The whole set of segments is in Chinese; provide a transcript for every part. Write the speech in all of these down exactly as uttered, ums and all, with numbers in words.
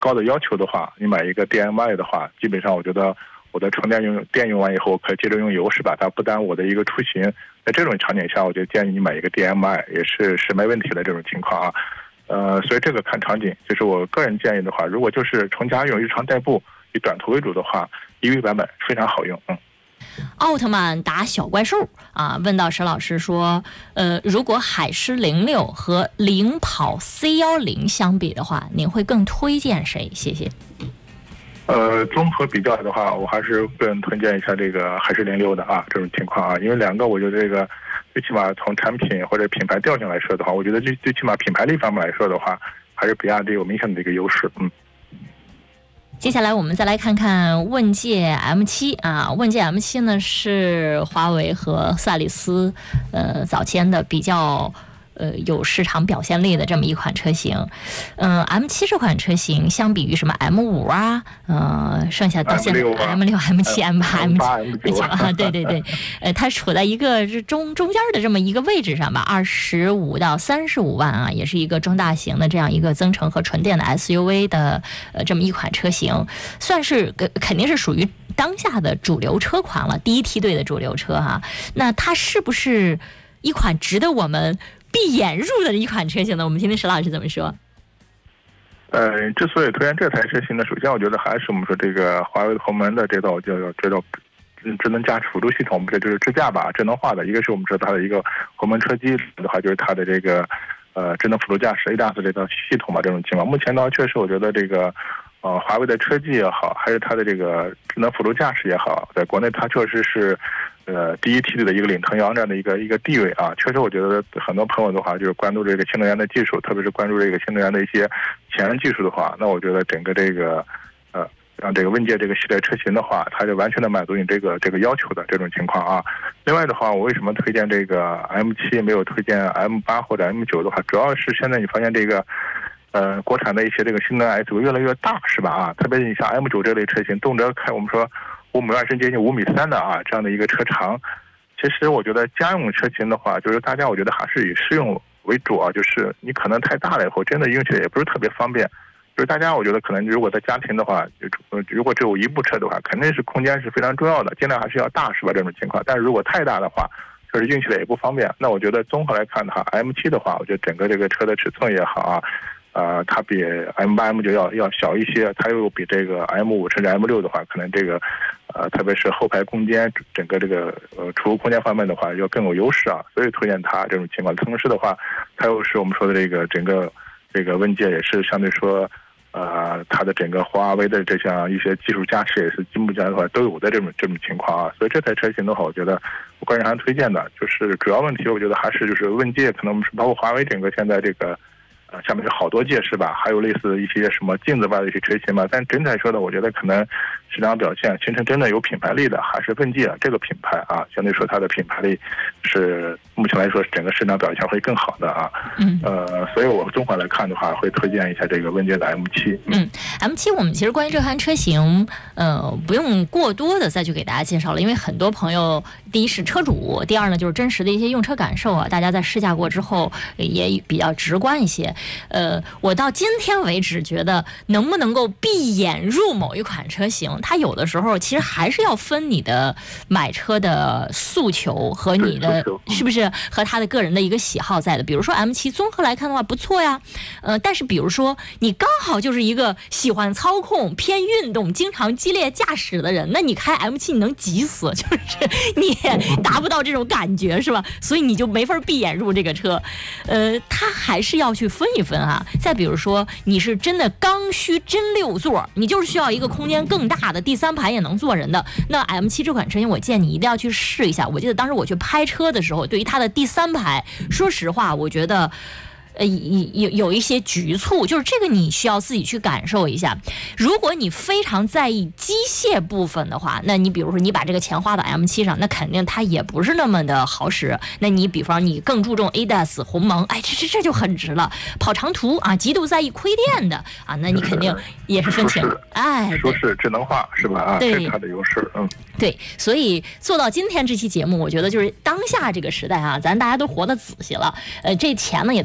高的要求的话，你买一个 D M I 的话，基本上我觉得我的充电用电用完以后可以接着用油，是吧？它不耽误我的一个出行。在这种场景下，我就建议你买一个 D M I， 也是是没问题的这种情况啊。呃，所以这个看场景，就是我个人建议的话，如果就是纯家用、日常代步以短途为主的话，E V版本非常好用。嗯。 奥特曼打小怪兽啊，问到石老师说，呃，如果海狮零六和领跑 C 幺零相比的话，您会更推荐谁？谢谢。 呃，综合比较的话，我还是更推荐一下这个海狮零六的啊，这种情况啊，因为两个我觉得这个最起码从产品或者品牌调性来说的话，我觉得最最起码品牌力方面来说的话，还是比亚迪有明显的一个优势。嗯。 接下来我们再来看看问界 M 七 啊，问界 M 七 呢是华为和赛力斯呃早前的比较呃有市场表现力的这么一款车型。嗯、呃、，M 七 这款车型相比于什么 M 五 啊，呃，剩下到现在 M 六、M 七、M 八、M 九啊，对对对，呃，它处在一个中中间的这么一个位置上吧，二十五到三十五万啊，也是一个中大型的这样一个增程和纯电的 S U V 的呃这么一款车型，算是呃肯定是属于当下的主流车款了，第一梯队的主流车哈、啊。那它是不是一款值得我们闭眼入的一款车型呢？我们听听石老师怎么说。 呃，之所以推荐这台车型呢，首先我觉得还是我们说这个华为鸿蒙的这套叫这套智能驾驶辅助系统，这就是支架吧，智能化的。一个是我们说它的一个鸿蒙车机的话，就是它的这个呃智能辅助驾驶 A D A S 这套系统吧，这种情况。目前呢，确实我觉得这个呃华为的车机也好，还是它的这个智能辅助驾驶也好，在国内它确实是呃第一梯队的一个领头羊这样的一个一个地位啊。确实我觉得很多朋友的话就是关注这个新能源的技术，特别是关注这个新能源的一些前沿技术的话，那我觉得整个这个呃让这个问界这个系列车型的话，它就完全的满足你这个这个要求的这种情况啊。另外的话，我为什么推荐这个 M 七 没有推荐 M 八 或者 M 九 的话，主要是现在你发现这个呃国产的一些这个新能源 S U V 越来越大，是吧啊？特别你像 M 九 这类车型，动辄开我们说五米二甚至接近五米三的啊这样的一个车长。其实我觉得家用车型的话，就是大家我觉得还是以适用为主啊，就是你可能太大了以后，真的用起来也不是特别方便。就是大家我觉得可能如果在家庭的话，如果只有一部车的话，肯定是空间是非常重要的，尽量还是要大，是吧？这种情况。但是如果太大的话，确实用起来也不方便。那我觉得综合来看的话 ，M 七 的话，我觉得整个这个车的尺寸也好啊，呃，它比 M 八、M 九 要要小一些，它又比这个 M 五 甚至 M 六 的话，可能这个呃，特别是后排空间，整个这个呃储物空间方面的话，要更有优势啊，所以推荐它这种情况。同时的话，它又是我们说的这个整个这个问界也是相对说。呃，它的整个华为的这项一些技术加持也是进步加的话都有的这种这种情况啊，所以这台车型的话，我觉得我个人还推荐的，就是主要问题，我觉得还是就是问界，可能是包括华为整个现在这个呃下面是好多界是吧？还有类似一些什么镜子外的一些车型嘛，但整体来说呢，我觉得可能市场表现形成真的有品牌力的，还是问界这个品牌啊，相对说它的品牌力是目前来说整个市场表现会更好的啊。嗯。呃，所以我综合来看的话，会推荐一下这个问界的 M 七。 嗯 ，M 七 我们其实关于这款车型，呃，不用过多的再去给大家介绍了，因为很多朋友，第一是车主，第二呢就是真实的一些用车感受啊，大家在试驾过之后也比较直观一些。呃，我到今天为止觉得能不能够闭眼入某一款车型，它有的时候其实还是要分你的买车的诉求和你的是不是和他的个人的一个喜好在的。比如说 M 七 综合来看的话不错呀，呃，但是比如说你刚好就是一个喜欢操控、偏运动、经常激烈驾驶的人，那你开 M 七 你能急死，就是你也达不到这种感觉，是吧？所以你就没法闭眼入这个车。呃，它还是要去分一分啊。再比如说你是真的刚需真六座，你就是需要一个空间更大的，第三排也能坐人的，那 M 七 这款车型我建议你一定要去试一下。我记得当时我去拍车的时候，对于它的第三排，说实话我觉得呃，有有一些局促，就是这个你需要自己去感受一下。如果你非常在意机械部分的话，那你比如说你把这个钱花到 M 七 上，那肯定它也不是那么的好使。那你比方你更注重 A D A S 鸿蒙，哎，这这这就很值了。跑长途啊，极度在意亏电的啊，那你肯定也是分钱。哎， 舒适智能化是吧？啊， 对， 这是它的优势。嗯， 对，所以做到今天这期节目，我觉得就是当下这个时代啊，咱大家都活得仔细了。呃，这钱呢也特别当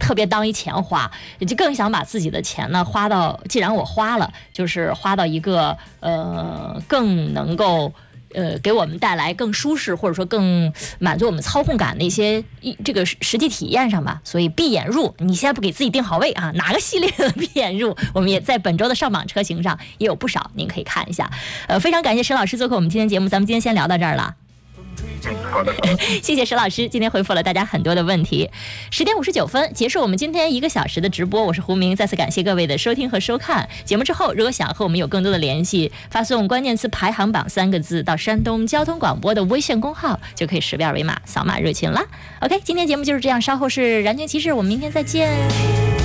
当一钱花，就更想把自己的钱呢花到，既然我花了，就是花到一个呃更能够。呃，给我们带来更舒适或者说更满足我们操控感的一些一这个实际体验上吧。所以闭眼入，你现在不给自己定好位啊，哪个系列的闭眼入，我们也在本周的上榜车型上也有不少，您可以看一下。呃，非常感谢石老师做客我们今天节目，咱们今天先聊到这儿了。 好的， 谢谢石老师，今天回复了大家很多的问题。十点五十九分结束我们今天一个小时的直播，我是胡明，再次感谢各位的收听和收看。节目之后，如果想和我们有更多的联系，发送关键词排行榜三个字到山东交通广播的微信公号，就可以识别二维码扫码入群啦。OK， 今天节目就是这样，稍后是燃情骑士，我们明天再见。